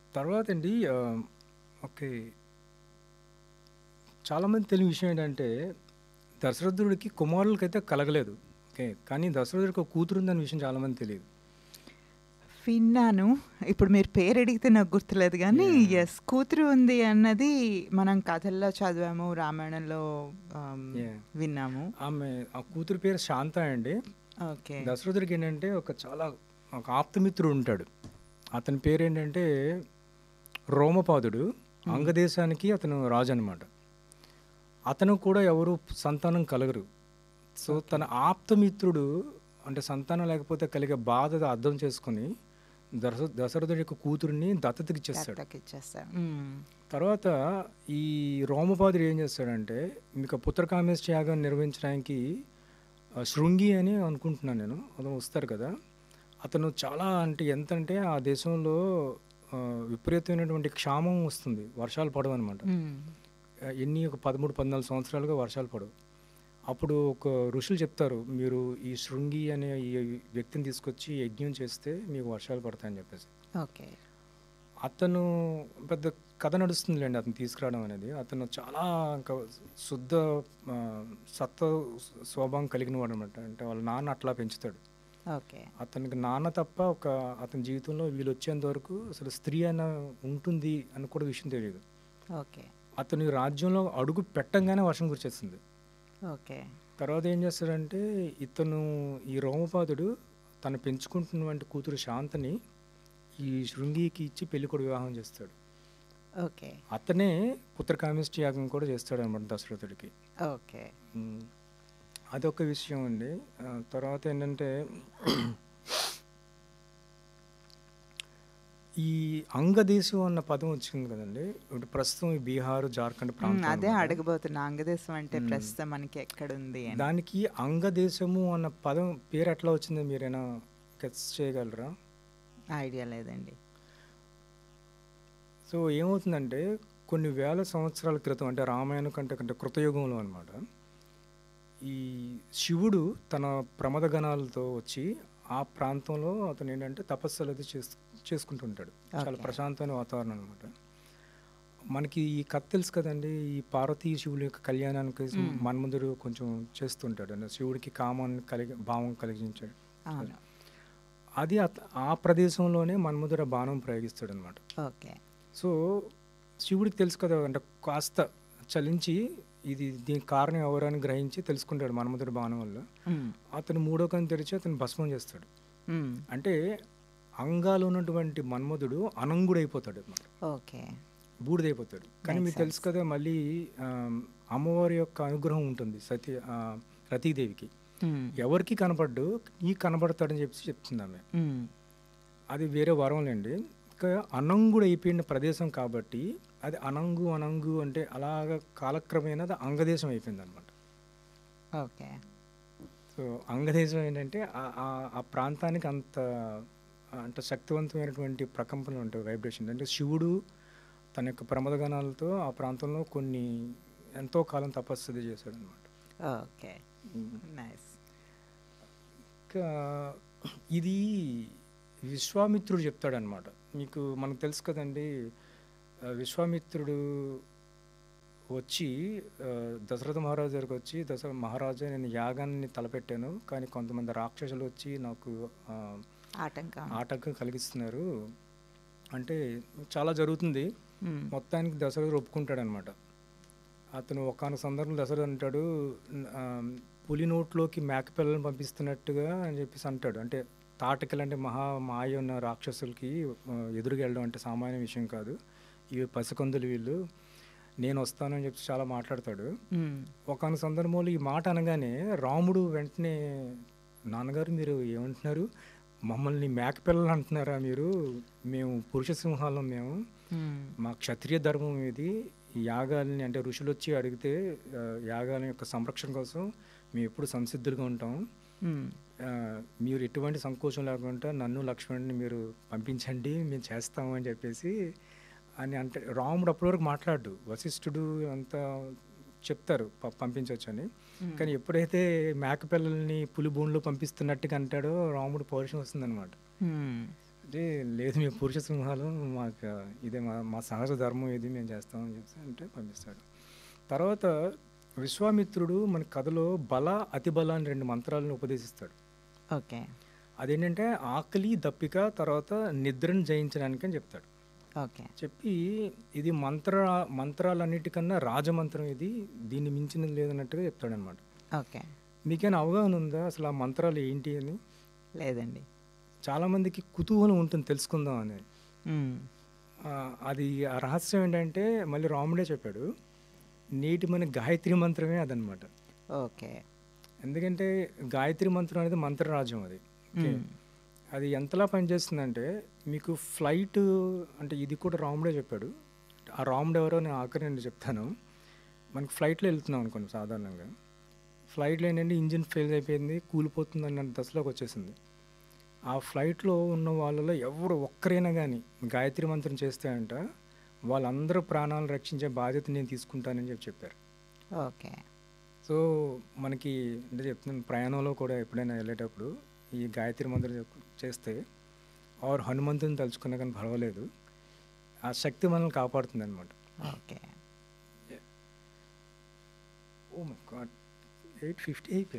తర్వాత అండి ఓకే. చాలామంది తెలియని విషయం ఏంటంటే, దశరథుడికి కుమారులకైతే కలగలేదు. ఓకే. కానీ దశరథుడికి ఒక కూతురుందన్న విషయం చాలామంది తెలీదు. విన్నాను. ఇప్పుడు మీరు పేరడిగితే నాకు గుర్తులేదు గానీ, యాహ్! యెస్. కూతురు ఉంది అన్నది మనం కథల్లో చదివాము, రామాయణంలో యాహ్! విన్నాము. ఆ కూతురు పేరు శాంత అండి. ఓకే. దశరథుడికి ఏంటంటే ఒక ఆప్తమిత్రుడు ఉంటాడు. అతని పేరేంటంటే రోమపాదుడు. అంగదేశానికి అతను రాజు అనమాట. అతను కూడా ఎవరు సంతానం కలగరు. సో, తన ఆప్తమిత్రుడు అంటే సంతానం లేకపోతే కలిగే బాధ అర్థం చేసుకొని దశరథుడి యొక్క కూతురిని దత్తతకిచ్చేస్తాడు. దత్తకిచ్చేస్తారు. తర్వాత ఈ రోమపాదుడు ఏం చేస్తాడంటే, మీకు పుత్రకామేష్టి యాగం నిర్వహించడానికి శృంగి అని అనుకుంటున్నాను నేను. అతను వస్తారు కదా! అతను చాలా అంటే ఎంతంటే ఆ దేశంలో విపరీతమైనటువంటి క్షామం వస్తుంది. వర్షాలు పడవనమాట. ఒక 13, 14 సంవత్సరాలుగా వర్షాలు పడవు. అప్పుడు ఒక ఋషులు చెప్తారు, మీరు ఈ శృంగి అనే ఈ వ్యక్తిని తీసుకొచ్చి యజ్ఞం చేస్తే మీకు వర్షాలు పడతాయని చెప్పేసి. ఓకే. అతను పెద్ద కథ నడుస్తుందిలేండి అతను తీసుకురావడం అనేది. అతను చాలా ఇంకా శుద్ధ ఆ, సత్వ స్వభావం కలిగిన వాడు అనమాట. అంటే వాళ్ళ నాన్న అట్లా పెంచుతాడు. ఓకే. అతనికి నాన్న తప్ప అతని జీవితంలో వీళ్ళు వచ్చేంత వరకు అసలు స్త్రీ అన్న ఉంటుంది అని కూడా విషయం తెలియదు. ఓకే. అతని రాజ్యంలో అడుగు పెట్టంగానే వర్షం కురిచేస్తుంది. ఓకే. తర్వాత ఏం చేస్తాడంటే, ఈ రోమపాదుడు తను పెంచుకుంటున్నటువంటి కూతురు శాంతని ఈ శృంగికి ఇచ్చి పెళ్ళికొడు వివాహం చేస్తాడు. ఓకే. అతనే పుత్రకామేష్టి యాగం కూడా చేస్తాడు అనమాట దశరథుడికి. ఓకే. ఉమ్, అదొక విషయం అండి. తర్వాత ఏంటంటే ఈ అంగదేశం అన్న పదం వచ్చింది కదండి. ఇప్పుడు ప్రస్తుతం ఈ బీహార్, జార్ఖండ్ ప్రాంతం అదే అన్నమాట. అడగబోతున్నా. అంగదేశం అంటే ప్రస్తుతం మనకి ఎక్కడుంది అని. దానికి అంగదేశము అన్న పదం పేరు ఎట్లా వచ్చిందో మీరైనా గెస్ చేయగలరా? ఐడియా లేదండి. సో ఏమవుతుందంటే, కొన్ని వేల సంవత్సరాల క్రితం అంటే రామాయణం కంటే కృతయుగంలో అనమాట, ఈ శివుడు తన ప్రమద గణాలతో వచ్చి ఆ ప్రాంతంలో అతను ఏంటంటే తపస్సులు అది చేసుకుంటుంటాడు. చాలా ఓకే. ప్రశాంతమైన వాతావరణం అనమాట. మనకి ఈ కథ తెలుసు కదండి, ఈ పార్వతీ శివుల యొక్క కళ్యాణానికి మన్మధుడు కొంచెం చేస్తుంటాడు అంటే శివుడికి భావం కలిగించాడు. అవును. అది ఆ ప్రదేశంలోనే మన్మధుడు ఆ బాణం ప్రయోగిస్తాడు అనమాట. ఓకే. సో శివుడికి తెలుసు కదా, అంటే కాస్త చలించి దీనికి కారణం ఎవరని గ్రహించి తెలుసుకుంటాడు మన్మధుడి బాణం వల్ల. అతను మూడో కన్ను తెరిచి అతను భస్మం చేస్తాడు. అంటే అంగాలు ఉన్నటువంటి మన్మధుడు అనంగుడైపోతాడు అనమాట, ఓకే. బూడిదైపోతాడు. కానీ Makes మీకు తెలుసు sense. కదా, మళ్ళీ అమ్మవారి యొక్క అనుగ్రహం ఉంటుంది రతీదేవికి. ఎవరికి కనపడ్డు ఈ కనబడతాడని చెప్తుంది ఆమె. అది వేరే వరంలేండి. ఇంకా అనంగుడు అయిపోయిన ప్రదేశం కాబట్టి అది అనంగు అంటే అలాగ కాలక్రమేణా అది అంగదేశం అయిపోయింది అనమాట. ఓకే. సో అంగదేశం ఏంటంటే ఆ ప్రాంతానికి అంత శక్తివంతమైనటువంటి ప్రకంపనలు ఉంటాయి, వైబ్రేషన్. అంటే శివుడు తన యొక్క ప్రమదగణాలతో ఆ ప్రాంతంలో ఎంతో కాలం తపస్సు చేశాడు అనమాట. ఓకే. నైస్. ఇంకా ఇది విశ్వామిత్రుడు చెప్తాడనమాట. మనకు తెలుసు కదండి, విశ్వామిత్రుడు వచ్చి దశరథ మహారాజు దగ్గరకు వచ్చి, దశరథ మహారాజు నేను యాగాన్ని తలపెట్టాను, కానీ కొంతమంది రాక్షసులు వచ్చి నాకు ఆటంకం కలిగిస్తున్నారు అంటే చాలా జరుగుతుంది. మొత్తానికి దశరథుడు ఒప్పుకుంటాడనమాట. అతను ఒకానొక సందర్భంలో దశరథుడు అంటాడు, పులి నోట్లోకి మేక పిల్లలను పంపిస్తున్నట్టుగా అని చెప్పేసి అంటాడు. అంటే తాటకలు అంటే మాయ ఉన్న రాక్షసులకి ఎదురుగా వెళ్ళడం అంటే సామాన్య విషయం కాదు, ఇవి పసికందులు వీళ్ళు, నేను వస్తానని చెప్పి చాలా మాట్లాడతాడు. ఒకానొక సందర్భంలో ఈ మాట అనగానే రాముడు వెంటనే, నాన్నగారు మీరు ఏమంటున్నారు, మమ్మల్ని మేక పిల్లలు అంటున్నారా మీరు, మేము పురుష సింహాలం, మా క్షత్రియ ధర్మం ఇది, యాగాల్ని అంటే ఋషులు వచ్చి అడిగితే యాగాల యొక్క సంరక్షణ కోసం మేము ఎప్పుడు సంసిద్ధులుగా ఉంటాం, మీరు ఎటువంటి సంకోచం లేకుండా నన్ను లక్ష్మణుని మీరు పంపించండి, మేము చేస్తాము అని చెప్పేసి అంటే రాముడు అప్పటి వరకు మాట్లాడు, వశిష్ఠుడు అంతా చెప్తారు పంపించవచ్చు అని. కానీ ఎప్పుడైతే మేక పిల్లల్ని పులి బోన్లో పంపిస్తున్నట్టుగా అంటాడో రాముడు పౌరుషం వస్తుందన్నమాట. అంటే లేదు మేము పురుష సింహాలు మాకు ఇదే మా సహజ ధర్మం ఇది మేము చేస్తామని చెప్పి అంటే పంపిస్తాడు. తర్వాత విశ్వామిత్రుడు మన కథలో బల అతి బల అని 2 మంత్రాలను ఉపదేశిస్తాడు. ఓకే. అదేంటంటే ఆకలి దప్పిక తర్వాత నిద్రను జయించడానికి అని చెప్తాడు. ఓకే. చెప్పి ఇది మంత్రాలన్నిటికన్నా రాజమంత్రం ఇది, దీన్ని మించినది లేదన్నట్టుగా చెప్తాడనమాట. ఓకే. మీకేమైనా అవగాహన ఉందా అసలు ఆ మంత్రాలు ఏంటి అని? లేదండి. చాలామందికి కుతూహలం ఉంటుంది తెలుసుకుందాం అని. మ్మ్. అది ఆ రహస్యం ఏంటంటే మళ్ళీ రాముడే చెప్పాడు, నేటి మన గాయత్రి మంత్రమే అదనమాట. ఓకే. ఎందుకంటే గాయత్రి మంత్రం అనేది మంత్రరాజ్యం అది. ఓకే. మ్మ్. అది ఎంతలా పనిచేస్తుందంటే మీకు ఫ్లైట్ అంటే ఇది కూడా రాముడే చెప్పాడు. ఆ రాముడు ఎవరో నేను ఆఖరి నేను చెప్తాను. మనకి ఫ్లైట్లో వెళ్తున్నాం అనుకోండి సాధారణంగా. ఫ్లైట్లో ఏంటంటే ఇంజిన్ ఫెయిల్ అయిపోయింది, కూలిపోతుంది అన్న దశలోకి వచ్చేసింది. ఆ ఫ్లైట్లో ఉన్న వాళ్ళలో ఎవరు ఒక్కరైనా కానీ గాయత్రి మంత్రం చేస్తే అంట వాళ్ళందరూ ప్రాణాలు రక్షించే బాధ్యత నేను తీసుకుంటానని చెప్పారు. ఓకే. సో మనకి అంటే చెప్తున్నాను, ప్రయాణంలో కూడా ఎప్పుడైనా వెళ్ళేటప్పుడు ఈ గాయత్రి మంత్రం చేస్తే ఆర్ హనుమంతుని తలుచుకున్నా కానీ పర్వాలేదు, ఆ శక్తి మనల్ని కాపాడుతుంది అనమాట. ఓకే. ఓ మై గాడ్ 8:50 అయిపోయింది.